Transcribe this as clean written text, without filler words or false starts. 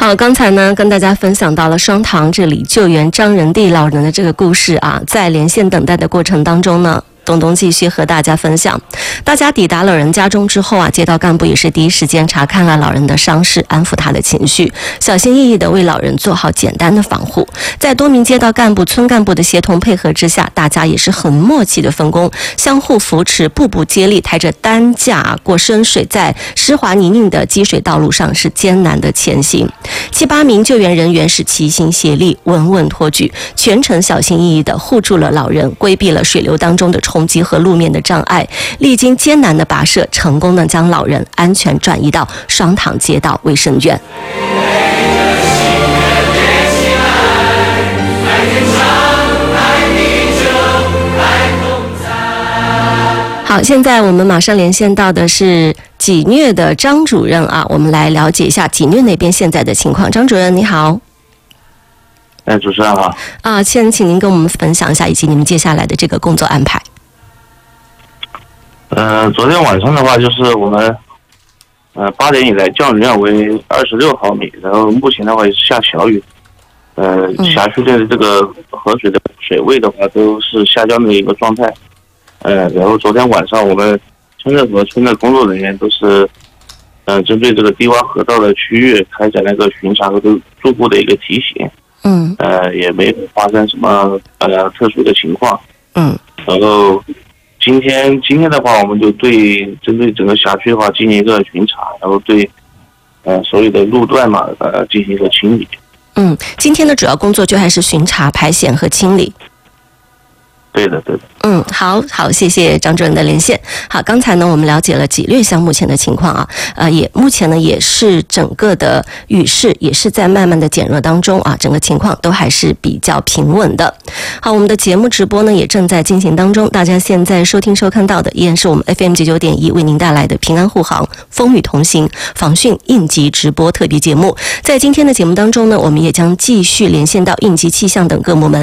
好，刚才呢跟大家分享到了双塘这里救援张仁娣老人的这个故事啊，在连线等待的过程当中呢，东东继续和大家分享。大家抵达老人家中之后啊，街道干部也是第一时间查看了老人的伤势，安抚他的情绪，小心翼翼地为老人做好简单的防护。在多名街道干部、村干部的协同配合之下，大家也是很默契的分工，相互扶持，步步接力，抬着担架过深水，在湿滑泥泞的积水道路上是艰难的前行。7、8名救援人员是齐心协力，稳稳托举，全程小心翼翼地护住了老人，规避了水流当中的冲击和路面的障碍，历经艰难的跋涉，成功地将老人安全转移到双塘街道卫生院。好，现在我们马上连线到的是济虐的张主任啊，我们来了解一下济虐那边现在的情况。张主任你好。 主持人好。 先请您跟我们分享一下以及你们接下来的这个工作安排。 昨天晚上的话，就是我们8点以来降雨量为26毫米，然后目前的话也是下小雨。辖区的这个河水的水位的话都是下降的一个状态。然后昨天晚上我们村政和村的工作人员都是针对这个低洼河道的区域开展那个巡查和住户的一个提醒。也没有发生什么特殊的情况。然后今天的话，我们就针对整个辖区的话进行一个巡查，然后对所有的路段嘛进行一个清理。 今天的主要工作就还是巡查、排险和清理。 对的。 好，谢谢张主任的连线。好，刚才呢我们了解了济虐乡目前的情况啊，目前呢也是整个的雨势也是在慢慢的减弱当中啊，整个情况都还是比较平稳的。好，我们的节目直播呢也正在进行当中，大家现在收听收看到的依然是我们 FM99.1 为您带来的平安护航、风雨同行防汛应急直播特别节目。在今天的节目当中呢，我们也将继续连线到应急气象等各部门。